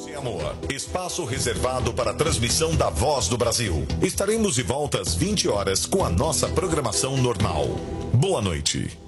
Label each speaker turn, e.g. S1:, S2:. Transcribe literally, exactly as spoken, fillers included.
S1: e amor. Espaço reservado para a transmissão da Voz do Brasil. Estaremos de volta às vinte horas com a nossa programação normal. Boa noite.